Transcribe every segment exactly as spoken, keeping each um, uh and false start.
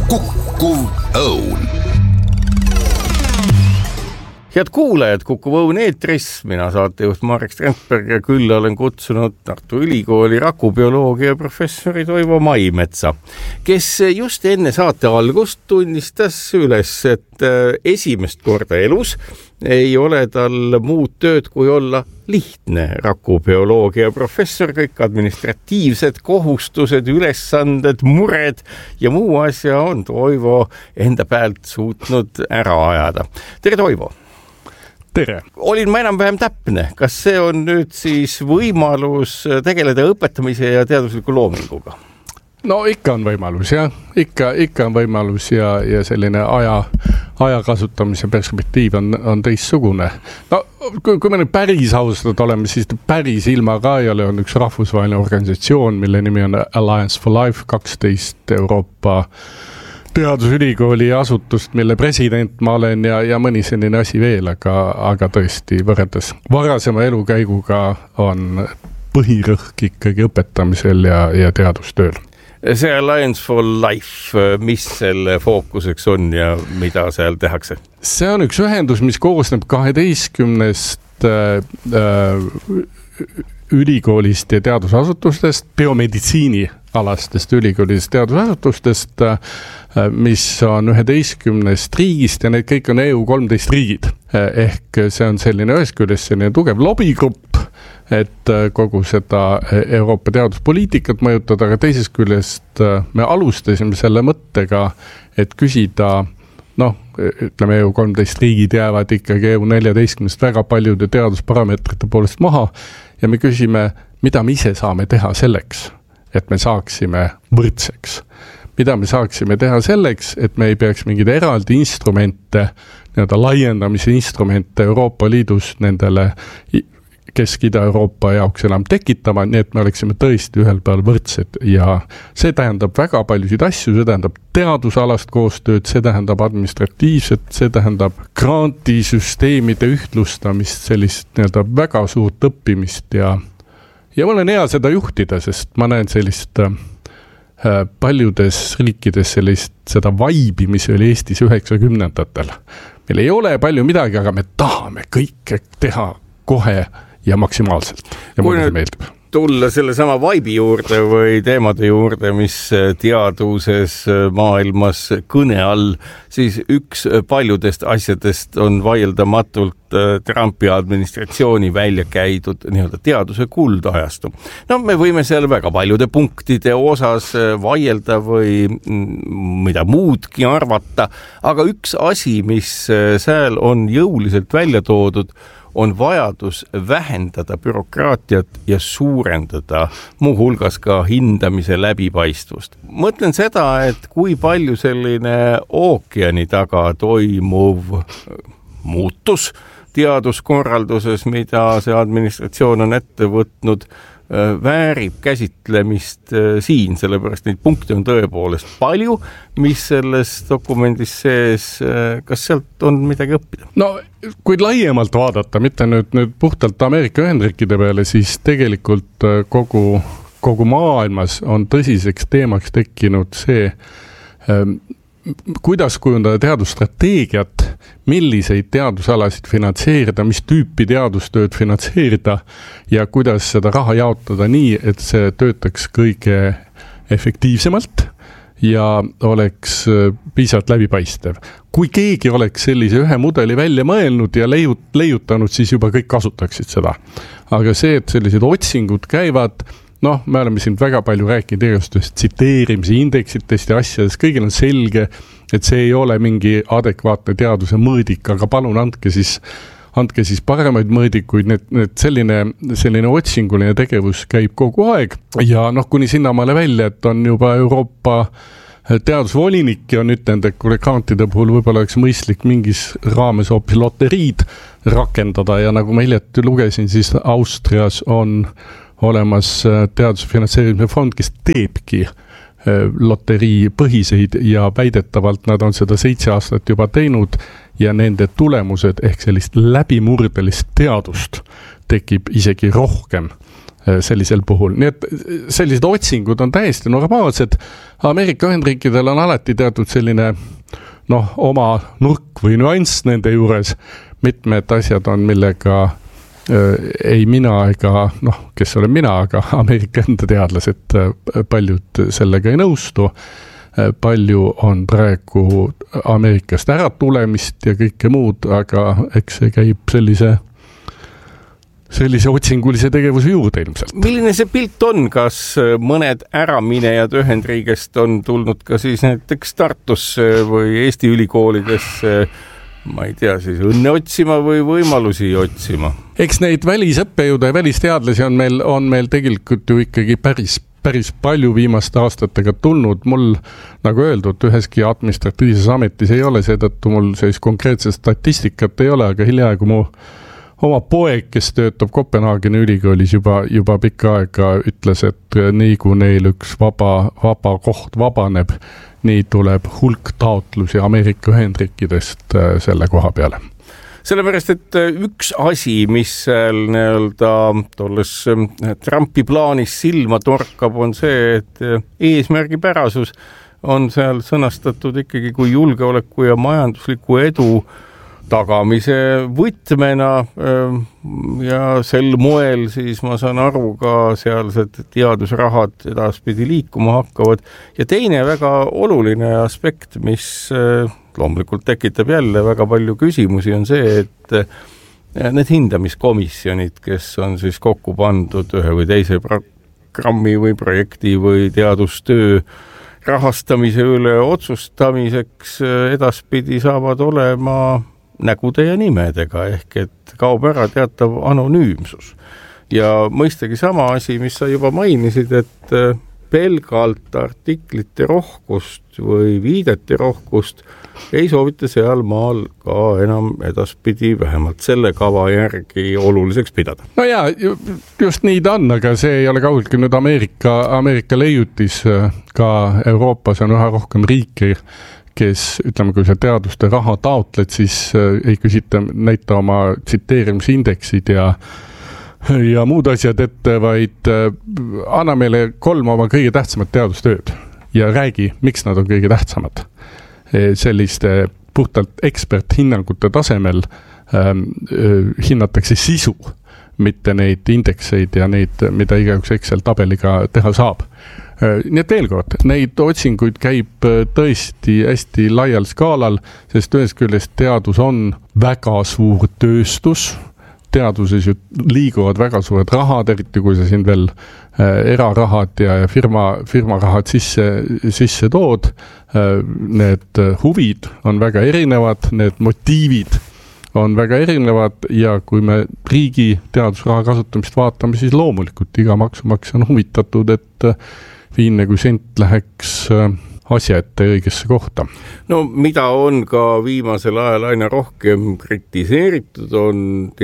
Kukkuv Õun. Head kuulajad, Kukkuv Õun eetris, mina saatejuht Marek Strandberg ja küll olen kutsunud Tartu Ülikooli rakubioloogia professori Toivo Maimetsa, kes just enne saate algust tunnistas üles, et esimest korda elus ei ole tal muud tööd kui olla lihtne rakubioloogia professor, kõik administratiivsed kohustused, ülesanded, mured ja muu asja on Toivo enda pealt suutnud ära ajada. Tere, Toivo! Tere! Olin ma enam-vähem täpne. Kas see on nüüd siis võimalus tegeleda õpetamise ja teadusliku loominguga? No ikka on võimalus, jah. Ikka, ikka on võimalus ja, ja selline aja, aja kasutamise perspektiiv on, on teistsugune. No, kui, kui me nüüd päris ausad oleme, siis päris ilma ka ei ole on üks rahvusvaheline organisatsioon, mille nimi on Alliance for Life, kaksteist Euroopa teadusülikooli asutust, mille president ma olen ja, ja mõni selline asi veel, aga, aga tõesti võrreldes varasema elukäiguga on põhirõhk ikkagi õpetamisel ja, ja teadustööl. See Alliance for Life, mis selle fookuseks on ja mida seal tehakse? See on üks ühendus, mis koosneb kaheteistkümnest äh, äh, ülikoolist ja teadusasutustest, biomeditsiini alastest ülikoolist teadusasutustest, mis on üheteistkümnest riigist ja need kõik on E U kolmteist riigid. Ehk see on selline ühest küljest selline tugev lobigrupp, et kogu seda Euroopa teaduspoliitikat mõjutada, aga teisest küljest me alustasime selle mõttega, et küsida, noh, ütleme E U kolmteist riigid jäävad ikkagi E U neljateistkümnest väga paljude teadusparameetrite poolest maha ja me küsime, mida me ise saame teha selleks, et me saaksime võrdseks. Mida me saaksime teha selleks, et me ei peaks mingeid eraldi instrumente, nii-öelda laiendamise instrumente Euroopa Liidus nendele Kesk-Ida-Euroopa jaoks enam tekitama, nii et me oleksime tõesti ühel peal võrdsed ja see tähendab väga paljusid asju, see tähendab teadusalast koostööd, see tähendab administratiivset, see tähendab grantisüsteemide ühtlustamist, sellist nii-öelda väga suurt õppimist ja Ja ma olen hea seda juhtida, sest ma näen sellist äh, paljudes riikides sellist seda vaibi, mis oli Eestis üheksakümnendatel. Meil ei ole palju midagi, aga me tahame kõike teha kohe ja maksimaalselt. Ja mulle see meeldib. Tulla selle sama vaibi juurde või teemade juurde, mis teaduses maailmas kõne all, siis üks paljudest asjadest on vaieldamatult Trumpi administratsiooni välja käidud nii-öelda teaduse kuldajastu. No me võime seal väga paljude punktide osas vaielda või mida muudki arvata, aga üks asi, mis seal on jõuliselt välja toodud, on vajadus vähendada bürokraatiat ja suurendada muuhulgas ka hindamise läbipaistvust. Mõtlen seda, et kui palju selline ookeani taga toimuv muutus teaduskorralduses, mida see administratsioon on ette võtnud, väärib käsitlemist siin, sellepärast neid punkte on tõepoolest palju, mis selles dokumendis sees, kas sealt on midagi õppida? No, kui laiemalt vaadata, mitte nüüd, nüüd puhtalt Ameerika Ühendriikide peale, siis tegelikult kogu, kogu maailmas on tõsiseks teemaks tekkinud see, kuidas kujundada teadusstrateegiat, milliseid teadusalasid finantseerida, mis tüüpi teadustööd finantseerida ja kuidas seda raha jaotada nii, et see töötaks kõige efektiivsemalt ja oleks piisavalt läbipaistev. Kui keegi oleks sellise ühe mudeli välja mõelnud ja leiut, leiutanud, siis juba kõik kasutaksid seda. Aga see, et sellised otsingud käivad, noh, me oleme siin väga palju rääkinud igasugustest tsiteerimise indeksitest ja asjadest, kõigil on selge, et see ei ole mingi adekvaatne teaduse mõõdik, aga palun andke siis, andke siis paremaid mõõdikuid, need, need selline, selline otsinguline tegevus käib kogu aeg ja noh, kuni sinnamaale välja, et on juba Euroopa teadusvolinik ja nüüd nende grantide puhul võib-olla oleks mõistlik mingis raames hoopis loteriid rakendada ja nagu ma hiljuti lugesin, siis Austrias on olemas teaduse finantseerimise fond, kes teebki loterii põhiseid ja väidetavalt nad on seda seitse aastat juba teinud ja nende tulemused ehk sellist läbimurdelist teadust tekib isegi rohkem sellisel puhul. Nii et sellised otsingud on täiesti normaalsed. Ameerika Ühendriikidel on alati teatud selline noh, oma nurk või nüanss nende juures. Mitmed asjad on, millega äh, ei mina ega, noh, kes olen mina, aga Ameerika enda teadlased äh, paljud sellega ei nõustu. Äh, palju on praegu Ameerikast ära tulemist ja kõike muud, aga eks see käib sellise sellise otsingulise tegevuse juurde ilmselt. Milline see pilt on? Kas mõned äraminejad Ühendriigist on tulnud ka siis näiteks Tartusse või Eesti ülikoolidesse, ma ei tea, siis õnne otsima või võimalusi otsima? Eks neid välisõppejõude ja välisteadlasi on meil, on meil tegelikult ju ikkagi päris, päris palju viimaste aastatega tulnud. Mul, nagu öeldud, üheski administratiivses ametis ei ole, seetõttu mul sellist konkreetset statistikat ei ole, aga hiljaaegu mu oma poeg, kes töötab Kopenhaageni ülikoolis juba, juba pikka aega, ütles, et nii kui neil üks vaba, vaba koht vabaneb, nii tuleb hulk taotlusi Ameerika Ühendriikidest selle koha peale. Sellepärast, et üks asi, mis seal nii-öelda tolles Trumpi plaanis silma torkab, on see, et eesmärgipärasus on seal sõnastatud ikkagi kui julgeoleku ja majandusliku edu tagamise võtmena ja sel moel siis ma saan aru ka sealsed teadusrahad edaspidi liikuma hakkavad. Ja teine väga oluline aspekt, mis loomulikult tekitab jälle väga palju küsimusi, on see, et need hindamiskomisjonid, kes on siis kokku pandud ühe või teise programmi või projekti või teadustöö rahastamise üle otsustamiseks edaspidi saavad olema nägude ja nimedega, ehk et kaob ära teatav anonüümsus. Ja mõistagi sama asi, mis sa juba mainisid, et pelgalt artiklite rohkust või viidete rohkust ei soovita seal maal ka enam edaspidi vähemalt selle kava järgi oluliseks pidada. No jaa, just nii ta on, aga see ei ole kaugelt nüüd Ameerika, Ameerika leiutis. Ka Euroopas on üha rohkem riiki, kes, ütleme, kui sa teaduste raha taotled, siis ei küsita näita oma tsiteerimisindeksid ja, ja muud asjad ette, vaid anna meile kolm oma kõige tähtsamat teadustööd ja räägi, miks nad on kõige tähtsamad. Selliste puhtalt eksperthinnangute tasemel ähm, hinnatakse sisu, mitte neid indekseid ja neid, mida igaüks Excel tabeliga teha saab. Nii et veel kord, neid otsinguid käib tõesti hästi laial skaalal, sest ühest küljest teadus on väga suur tööstus, teaduses ju liiguvad väga suured rahad, eriti kui sa siin veel erarahad ja firma, firma rahad sisse, sisse tood, need huvid on väga erinevad, need motiivid on väga erinevad ja kui me riigi teadusraha kasutamist vaatame, siis loomulikult iga maksumaksja on huvitatud, et viimne kui sent läheks asja ette õigesse kohta. No mida on ka viimasel ajal aina rohkem kritiseeritud, on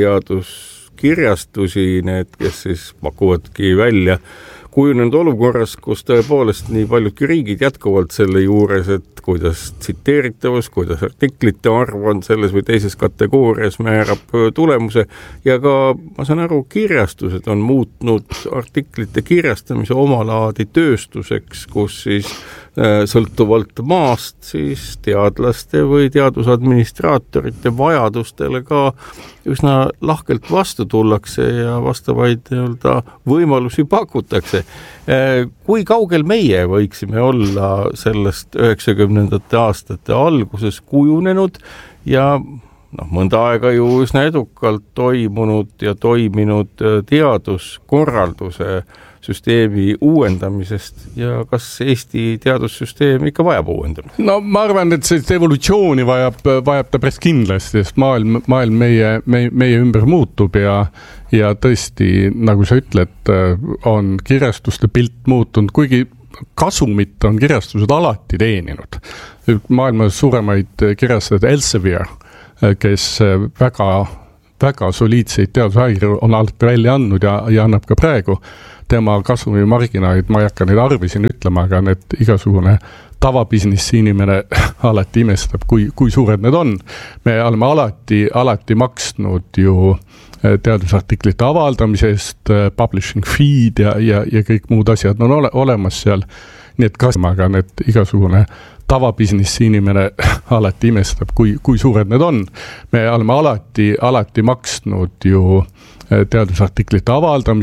teaduskirjastusi, need, kes siis pakuvadki välja kujunenud olukorras, kus tõepoolest nii paljudki riigid jätkuvalt selle juures, et kuidas tsiteeritavus, kuidas artiklite arv on selles või teises kategoorias määrab tulemuse ja ka, ma saan aru, kirjastused on muutnud artiklite kirjastamise omalaadi tööstuseks, kus siis sõltuvalt maast siis teadlaste või teadusadministraatorite vajadustele ka üsna lahkelt vastu tullakse ja vastavaid nii-öelda võimalusi pakutakse. Kui kaugel meie võiksime olla sellest üheksakümnendate aastate alguses kujunenud ja noh, mõnda aega ju üsna edukalt toimunud ja toiminud teaduskorralduse süsteemi uuendamisest ja kas Eesti teadussüsteem ikka vajab uuendamist? No ma arvan, et sellist evolutsiooni vajab, vajab ta päris kindlasti, sest maailm, maailm meie, meie, meie ümber muutub ja, ja tõesti, nagu sa ütled, on kirjastuste pilt muutunud, kuigi kasumit on kirjastused alati teeninud. Maailmas suuremaid kirjastajad Elsevier, kes väga, väga soliidseid teadusajakirju on alati välja andnud ja, ja annab ka praegu. Tema kasumi marginaalid, ma ei hakka neid arvi siin ütlema, aga need igasugune tavabusinessi inimene alati imestab, kui, kui suured need on. Me oleme alati, alati maksnud ju teadusartiklite avaldamisest, publishing feed ja, ja, ja kõik muud asjad on ole, olemas seal. Nii et kas aga need igasugune tavabusinessi inimene alati imestab, kui, kui suured need on. Me oleme alati, alati maksnud ju teadusartiklite avaldamisest,